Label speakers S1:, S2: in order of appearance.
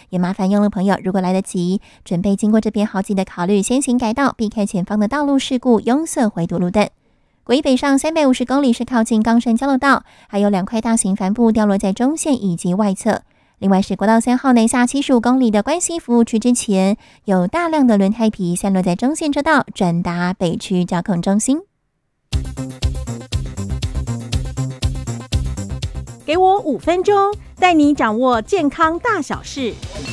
S1: 也麻烦用路朋友如果来得及，准备经过这边好几的考虑，先行改道，避开前方的道路事故，拥塞回堵路灯。国一北上350公里是靠近冈山交流道，还有2块大型帆布掉落在中线以及外侧。另外是国道3号南下75公里的关西服务区之前，有大量的轮胎皮散落在中线车道，转达北区交控中心。
S2: 给我5分钟，带你掌握健康大小事。